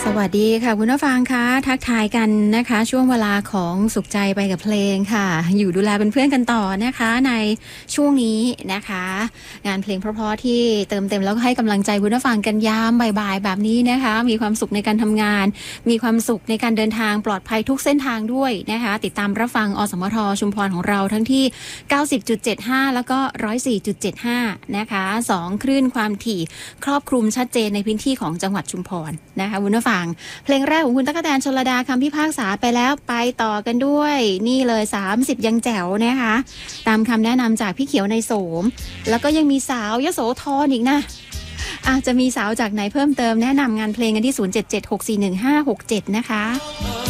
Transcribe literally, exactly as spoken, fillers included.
สวัสดีค่ะคุณผู้ฟังคะทักทายกันนะคะช่วงเวลาของสุขใจไปกับเพลงค่ะอยู่ดูแลเป็นเพื่อนกันต่อนะคะในช่วงนี้นะคะงานเพลงเพราะๆที่เติมเต็มแล้วก็ให้กำลังใจคุณผู้ฟังกันยามบ่ายๆแบบนี้นะคะมีความสุขในการทำงานมีความสุขในการเดินทางปลอดภัยทุกเส้นทางด้วยนะคะติดตามรับฟังอสมทชุมพรของเราทั้งที่ เก้าสิบจุดเจ็ดห้า แล้วก็ หนึ่งร้อยสี่จุดเจ็ดห้า นะคะสองคลื่นความถี่ครอบคลุมชัดเจนในพื้นที่ของจังหวัดชุมพรนะคะคุณผู้ฟังเพลงแรกของคุณตั๊กแตนชลดาคำพิพากษาไปแล้วไปต่อกันด้วยนี่เลยสามสิบยังแจ๋วนะคะตามคำแนะนำจากพี่เขียวในโสมแล้วก็ยังมีสาวยโสธรอีกนะอาจจะมีสาวจากไหนเพิ่มเติมแนะนำงานเพลงกันที่ศูนย์ เจ็ด เจ็ด หก สี่ หนึ่ง ห้า หก เจ็ดนะคะ